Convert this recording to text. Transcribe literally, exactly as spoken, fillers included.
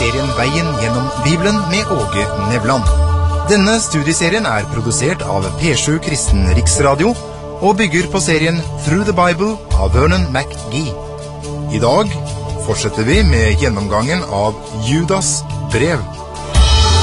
serien Veien gjennom Bibelen med Åge Nevland. Denne studieserien er produsert av P sju Kristen Riksradio og bygger på serien Through the Bible av Vernon McGee. I dag fortsetter vi med gjennomgangen av Judas brev.